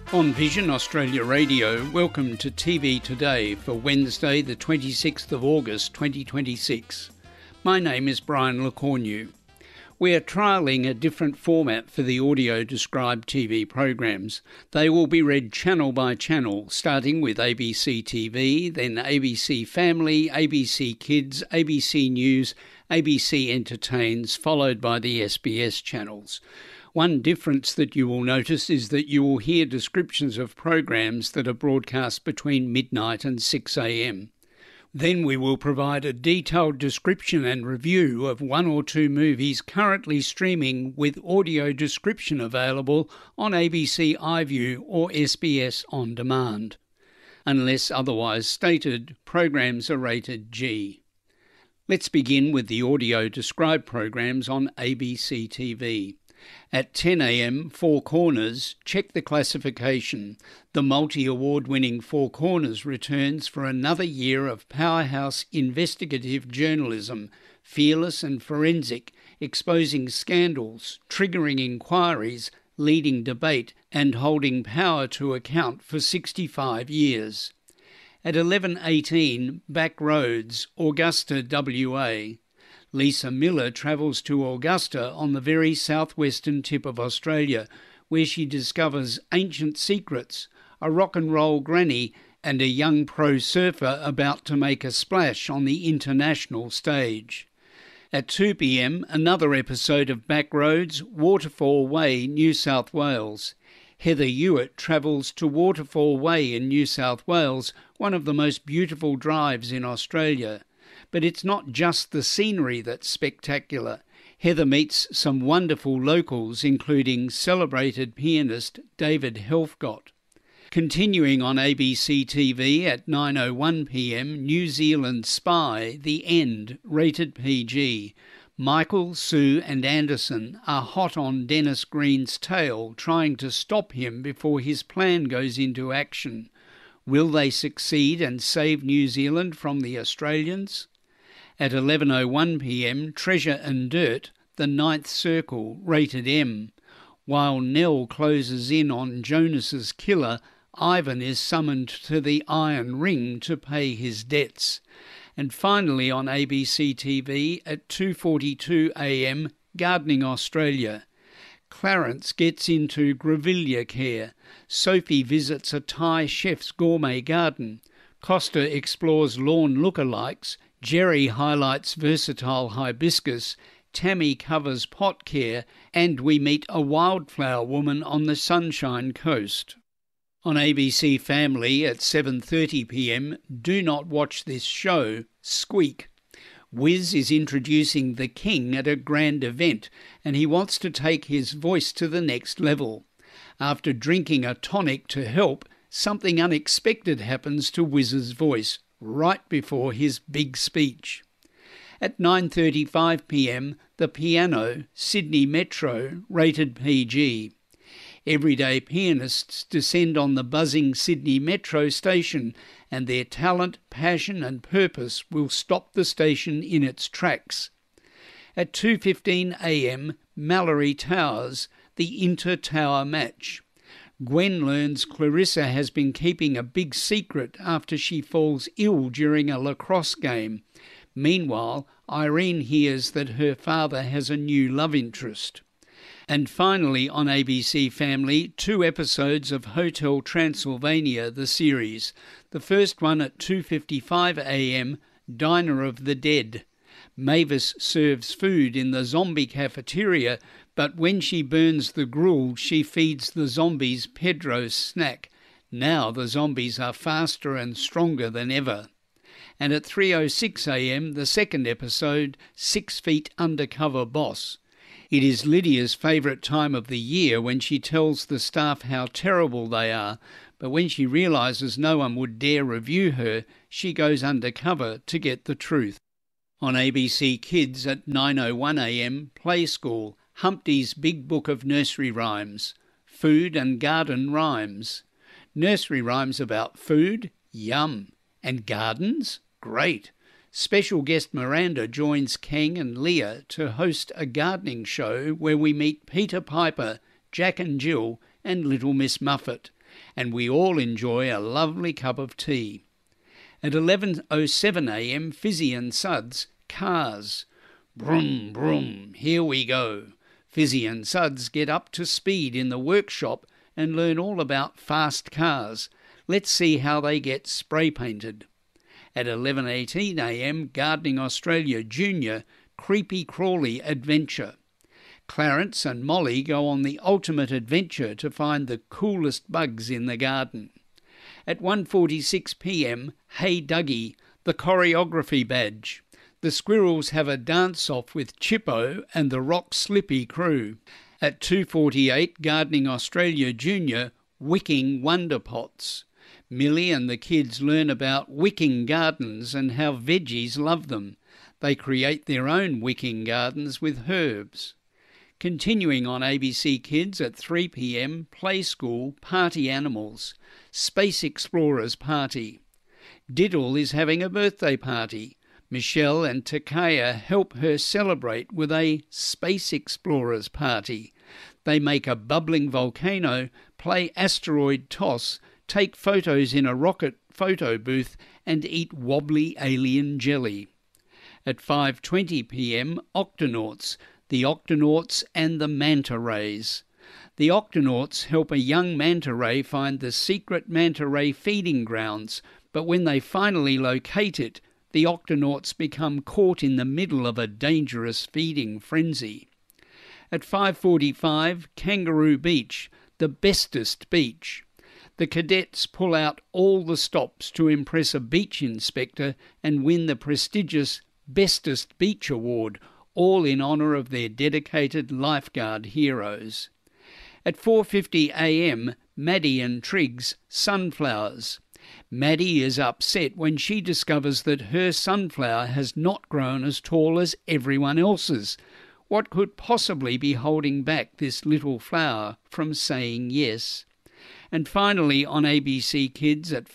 On Vision Australia Radio, welcome to TV Today for Wednesday the 26th of August 2026. My name is Brian LeCornu. We are trialling a different format for the audio described TV programs. They will be read channel by channel, starting with ABC TV, then ABC Family, ABC Kids, ABC News, ABC Entertains, followed by the SBS channels. One difference that you will notice is that you will hear descriptions of programs that are broadcast between midnight and 6 a.m. Then we will provide a detailed description and review of one or two movies currently streaming with audio description available on ABC iView or SBS On Demand. Unless otherwise stated, programs are rated G. Let's begin with the audio described programs on ABC TV. At 10 a.m, Four Corners, check the classification. The multi-award winning Four Corners returns for another year of powerhouse investigative journalism, fearless and forensic, exposing scandals, triggering inquiries, leading debate and holding power to account for 65 years. At 11:18, Back Roads, Augusta, WA. Lisa Miller travels to Augusta on the very southwestern tip of Australia, where she discovers ancient secrets, a rock and roll granny and a young pro surfer about to make a splash on the international stage. At 2 p.m, another episode of Back Roads, Waterfall Way, New South Wales. Heather Hewitt travels to Waterfall Way in New South Wales, one of the most beautiful drives in Australia. But it's not just the scenery that's spectacular. Heather meets some wonderful locals, including celebrated pianist David Helfgott. Continuing on ABC TV at 9:01 p.m, New Zealand Spy, The End, rated PG. Michael, Sue and Anderson are hot on Dennis Green's tail, trying to stop him before his plan goes into action. Will they succeed and save New Zealand from the Australians? At 11:01 p.m, Treasure and Dirt, The Ninth Circle, rated M. While Nell closes in on Jonas's killer, Ivan is summoned to the Iron Ring to pay his debts. And finally on ABC TV at 2:42 a.m, Gardening Australia. Clarence gets into grevillea care. Sophie visits a Thai chef's gourmet garden. Costa explores lawn lookalikes. Jerry highlights versatile hibiscus. Tammy covers pot care. And we meet a wildflower woman on the Sunshine Coast. On ABC Family at 7:30 p.m, do not watch this show, Squeak. Wiz is introducing the King at a grand event, and he wants to take his voice to the next level. After drinking a tonic to help, something unexpected happens to Wiz's voice, right before his big speech. At 9:35 p.m, The Piano, Sydney Metro, rated PG. Everyday pianists descend on the buzzing Sydney Metro station, and their talent, passion and purpose will stop the station in its tracks. At 2:15 a.m, Mallory Towers, The Inter-Tower Match. Gwen learns Clarissa has been keeping a big secret after she falls ill during a lacrosse game. Meanwhile, Irene hears that her father has a new love interest. And finally on ABC Family, 2 episodes of Hotel Transylvania, the series. The first one at 2:55 a.m, Diner of the Dead. Mavis serves food in the zombie cafeteria, but when she burns the gruel, she feeds the zombies Pedro's snack. Now the zombies are faster and stronger than ever. And at 3:06 a.m, the second episode, 6 Feet Undercover Boss. It is Lydia's favourite time of the year when she tells the staff how terrible they are, but when she realises no one would dare review her, she goes undercover to get the truth. On ABC Kids at 9:01 a.m, Play School, Humpty's Big Book of Nursery Rhymes. Food and garden rhymes. Nursery rhymes about food? Yum. And gardens? Great. Special guest Miranda joins Kang and Leah to host a gardening show where we meet Peter Piper, Jack and Jill, and Little Miss Muffet. and we all enjoy a lovely cup of tea. At 11:07am, Fizzy and Suds, Cars. Brum, brum, here we go. Fizzy and Suds get up to speed in the workshop and learn all about fast cars. Let's see how they get spray painted. At 11:18am, Gardening Australia Junior, Creepy Crawly Adventure. Clarence and Molly go on the ultimate adventure to find the coolest bugs in the garden. At 1:46pm, Hey Dougie, the choreography badge. The squirrels have a dance-off with Chippo and the Rock Slippy crew. At 2:48, Gardening Australia Junior, Wicking Wonder Pots. Millie and the kids learn about wicking gardens and how veggies love them. They create their own wicking gardens with herbs. Continuing on ABC Kids at 3pm, Play School, Party Animals. Space Explorers Party. Diddle is having a birthday party. Michelle and Takaya help her celebrate with a Space Explorers Party. They make a bubbling volcano, play asteroid toss, take photos in a rocket photo booth and eat wobbly alien jelly. At 5:20pm, Octonauts, the Octonauts and the Manta Rays. The Octonauts help a young manta ray find the secret manta ray feeding grounds, but when they finally locate it, the Octonauts become caught in the middle of a dangerous feeding frenzy. At 5:45, Kangaroo Beach, the bestest beach. The cadets pull out all the stops to impress a beach inspector and win the prestigious Bestest Beach Award, all in honour of their dedicated lifeguard heroes. At 4:50am, Maddie and Triggs, Sunflowers. Maddie is upset when she discovers that her sunflower has not grown as tall as everyone else's. What could possibly be holding back this little flower from saying yes? And finally, on ABC Kids at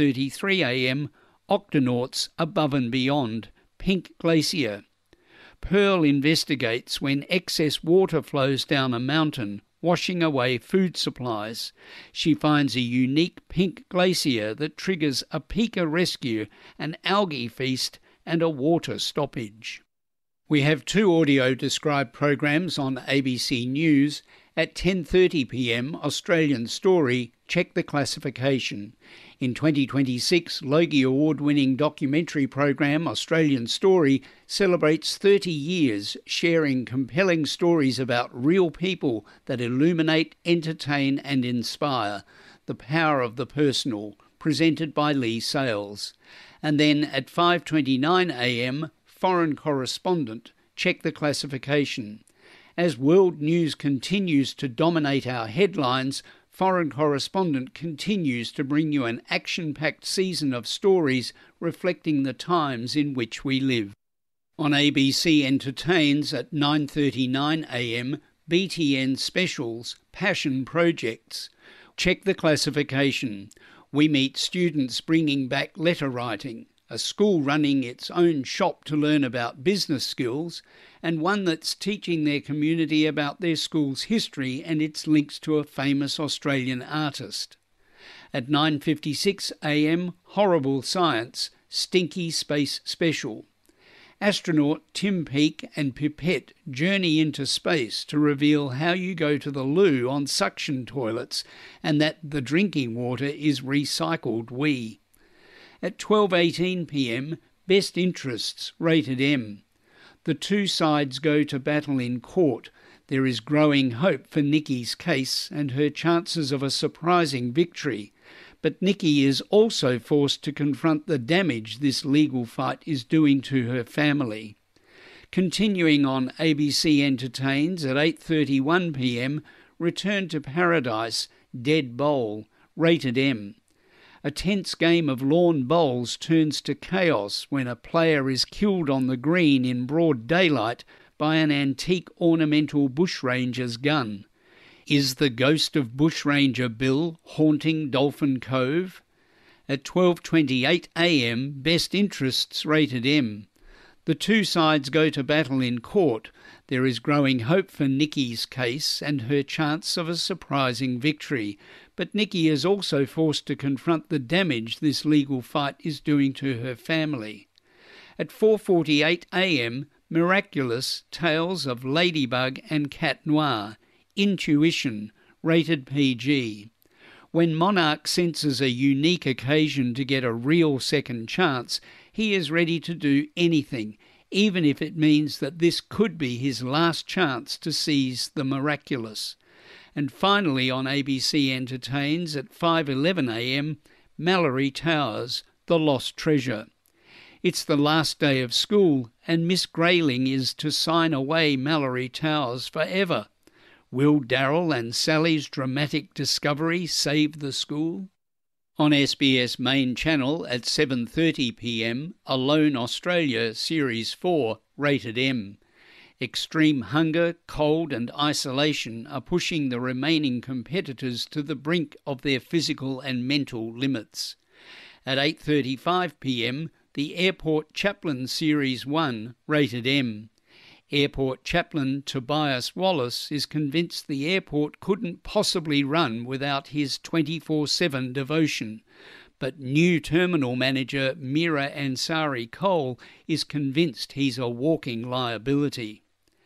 5:33am, Octonauts Above and Beyond, Pink Glacier. Pearl investigates when excess water flows down a mountain, washing away food supplies. She finds a unique pink glacier that triggers a pika rescue, an algae feast and a water stoppage. We have 2 audio-described programs on ABC News. At 10:30pm, Australian Story, Check the Classification. In 2026, Logie Award-winning documentary program Australian Story celebrates 30 years sharing compelling stories about real people that illuminate, entertain and inspire. The Power of the Personal, presented by Lee Sales. And then at 5:29am, Foreign Correspondent, Check the Classification. As world news continues to dominate our headlines, Foreign Correspondent continues to bring you an action-packed season of stories reflecting the times in which we live. On ABC Entertains at 9:39am, BTN Specials, Passion Projects. Check the Classification. We meet students bringing back letter writing, a school running its own shop to learn about business skills, and one that's teaching their community about their school's history and its links to a famous Australian artist. At 9:56am, Horrible Science, Stinky Space Special. Astronaut Tim Peake and Pipette journey into space to reveal how you go to the loo on suction toilets and that the drinking water is recycled wee. At 12:18pm, Best Interests, Rated M. The 2 sides go to battle in court. There is growing hope for Nikki's case and her chances of a surprising victory. But Nikki is also forced to confront the damage this legal fight is doing to her family. Continuing on ABC Entertains at 8:31pm, Return to Paradise, Dead Bowl, Rated M. A tense game of lawn bowls turns to chaos when a player is killed on the green in broad daylight by an antique ornamental bushranger's gun. Is the ghost of Bushranger Bill haunting Dolphin Cove? At 12:28am, Best Interests, Rated M. The two sides go to battle in court. There is growing hope for Nikki's case and her chance of a surprising victory, but Nikki is also forced to confront the damage this legal fight is doing to her family. At 4:48 a.m, Miraculous, Tales of Ladybug and Cat Noir, Intuition, rated PG. When Monarch senses a unique occasion to get a real second chance, he is ready to do anything, even if it means that this could be his last chance to seize the miraculous. And finally on ABC Entertains at 5:11 a.m, Mallory Towers, The Lost Treasure. It's the last day of school and Miss Grayling is to sign away Mallory Towers forever. Will Daryl and Sally's dramatic discovery save the school? On SBS Main Channel at 7:30 p.m, Alone Australia Series 4, rated M. Extreme hunger, cold and isolation are pushing the remaining competitors to the brink of their physical and mental limits. At 8:35 p.m, the Airport Chaplain Series 1, rated M. Airport chaplain Tobias Wallace is convinced the airport couldn't possibly run without his 24/7 devotion, but new terminal manager Mira Ansari Cole is convinced he's a walking liability.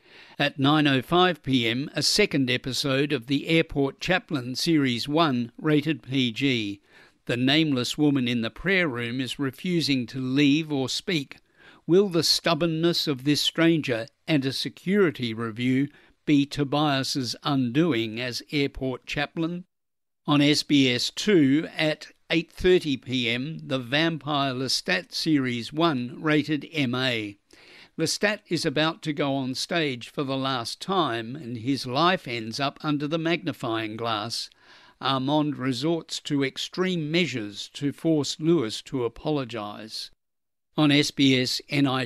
At 9:05 p.m, a second episode of the Airport Chaplain Series 1, rated PG. The nameless woman in the prayer room is refusing to leave or speak. Will the stubbornness of this stranger and a security review be Tobias's undoing as airport chaplain? On SBS 2 at 8:30 p.m, the Vampire Lestat Series 1, rated MA. Lestat is about to go on stage for the last time and his life ends up under the magnifying glass. Armand resorts to extreme measures to force Lewis to apologise. On SBS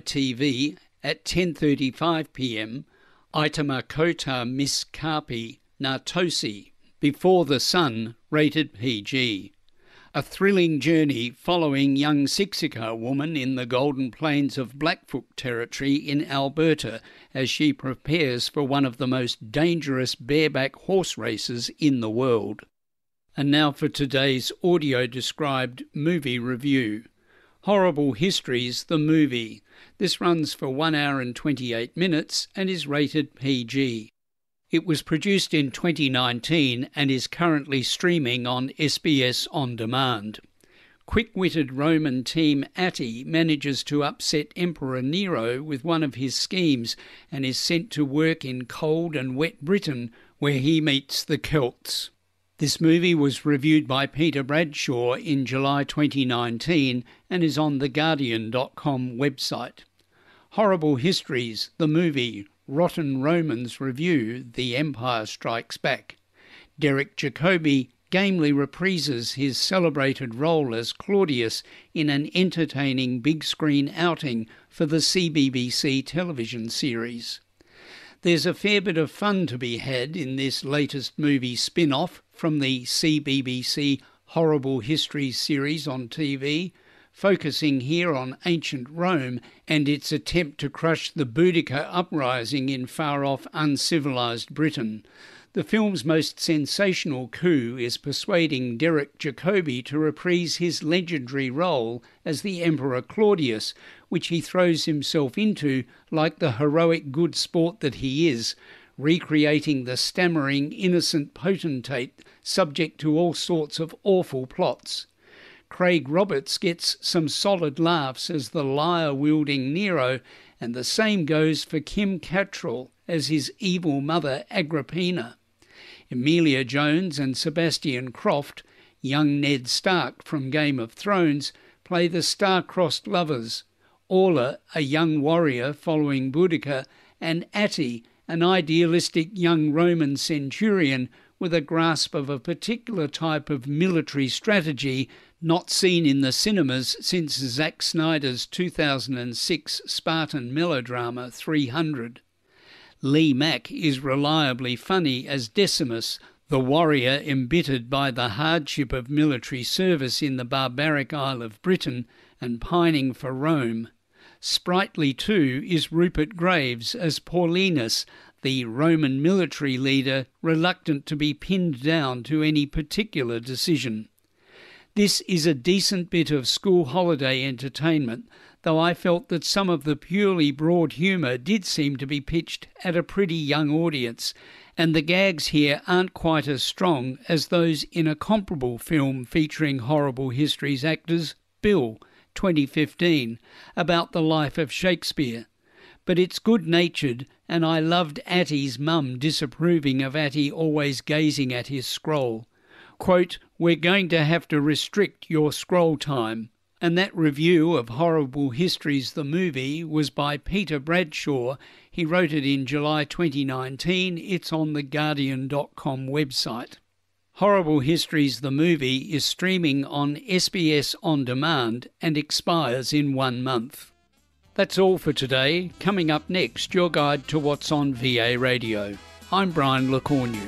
NITV at 10:35 p.m, Itama Kota Miss Kapi Natosi, Before the Sun, rated PG. A thrilling journey following young Siksika woman in the Golden Plains of Blackfoot Territory in Alberta as she prepares for one of the most dangerous bareback horse races in the world. And now for today's audio-described movie review. Horrible Histories, the movie. This runs for 1 hour and 28 minutes and is rated PG. It was produced in 2019 and is currently streaming on SBS On Demand. Quick-witted Roman team Atty manages to upset Emperor Nero with one of his schemes and is sent to work in cold and wet Britain where he meets the Celts. This movie was reviewed by Peter Bradshaw in July 2019 and is on the Guardian.com website. Horrible Histories, the movie. Rotten Romans review, The Empire Strikes Back. Derek Jacobi gamely reprises his celebrated role as Claudius in an entertaining big-screen outing for the CBBC television series. There's a fair bit of fun to be had in this latest movie spin-off from the CBBC Horrible Histories series on TV, focusing here on ancient Rome and its attempt to crush the Boudica uprising in far-off uncivilised Britain. The film's most sensational coup is persuading Derek Jacobi to reprise his legendary role as the Emperor Claudius, which he throws himself into like the heroic good sport that he is, recreating the stammering innocent potentate subject to all sorts of awful plots. Craig Roberts gets some solid laughs as the lyre-wielding Nero, and the same goes for Kim Cattrall as his evil mother Agrippina. Emilia Jones and Sebastian Croft, young Ned Stark from Game of Thrones, play the star-crossed lovers. Orla, a young warrior following Boudica, and Atty, an idealistic young Roman centurion with a grasp of a particular type of military strategy not seen in the cinemas since Zack Snyder's 2006 Spartan melodrama 300. Lee Mack is reliably funny as Decimus, the warrior embittered by the hardship of military service in the barbaric Isle of Britain and pining for Rome. Sprightly too is Rupert Graves as Paulinus, the Roman military leader reluctant to be pinned down to any particular decision. This is a decent bit of school holiday entertainment, though I felt that some of the purely broad humour did seem to be pitched at a pretty young audience, and the gags here aren't quite as strong as those in a comparable film featuring Horrible History's actors, Bill, 2015, about the life of Shakespeare. But it's good-natured, and I loved Attie's mum disapproving of Attie always gazing at his scroll. Quote, "We're going to have to restrict your scroll time." And that review of Horrible Histories the movie was by Peter Bradshaw. He wrote it in July 2019. It's on the Guardian.com website. Horrible Histories the movie is streaming on SBS On Demand and expires in 1 month. That's all for today. Coming up next, your guide to what's on VA Radio. I'm Brian LeCornu.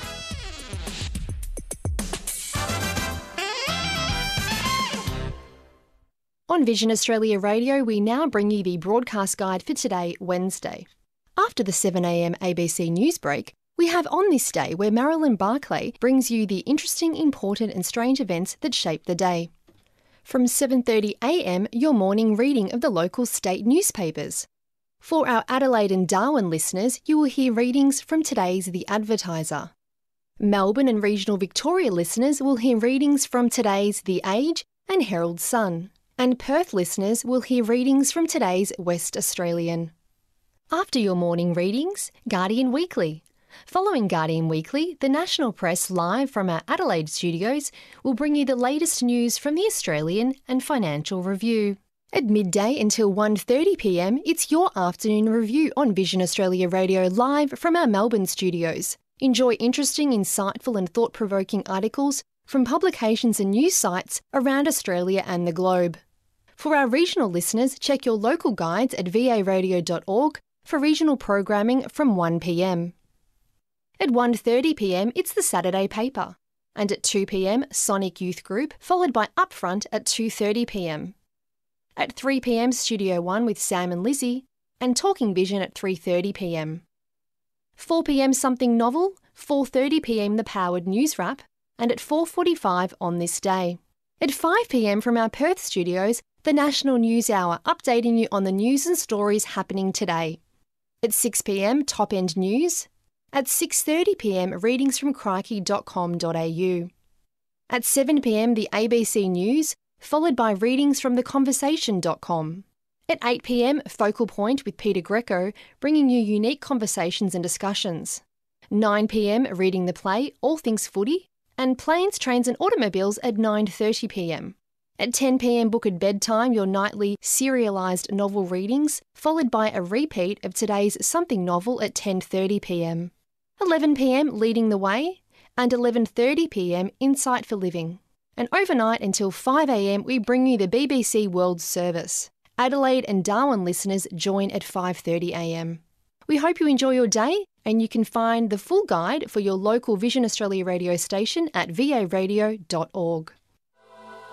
On Vision Australia Radio, we now bring you the broadcast guide for today, Wednesday. After the 7am ABC news break, we have On This Day, where Marilyn Barclay brings you the interesting, important and strange events that shape the day. From 7:30am, your morning reading of the local state newspapers. For our Adelaide and Darwin listeners, you will hear readings from today's The Advertiser. Melbourne and regional Victoria listeners will hear readings from today's The Age and Herald Sun. And Perth listeners will hear readings from today's West Australian. After your morning readings, Guardian Weekly. Following Guardian Weekly, the National Press live from our Adelaide studios will bring you the latest news from the Australian and Financial Review. At midday until 1:30pm, it's your afternoon review on Vision Australia Radio live from our Melbourne studios. Enjoy interesting, insightful and thought-provoking articles from publications and news sites around Australia and the globe. For our regional listeners, check your local guides at varadio.org for regional programming from 1pm. At 1:30pm, it's the Saturday paper. And at 2pm, Sonic Youth Group, followed by Upfront at 2:30pm. At 3pm, Studio One with Sam and Lizzie, and Talking Vision at 3:30pm. 4pm, Something Novel, 4:30pm, the Powered News Wrap, and at 4:45 On This Day. At 5pm from our Perth studios, the National News Hour, updating you on the news and stories happening today. At 6pm, Top End News. At 6:30pm, readings from crikey.com.au. At 7pm, the ABC News, followed by readings from theconversation.com. At 8pm, Focal Point with Peter Greco, bringing you unique conversations and discussions. 9pm, Reading the Play, all things footy, and Planes, Trains and Automobiles at 9:30pm. At 10pm, Book at Bedtime, your nightly serialised novel readings, followed by a repeat of today's Something Novel at 10:30pm. 11pm, Leading the Way, and 11:30pm, Insight for Living. And overnight until 5am, we bring you the BBC World Service. Adelaide and Darwin listeners join at 5:30am. We hope you enjoy your day, and you can find the full guide for your local Vision Australia radio station at varadio.org.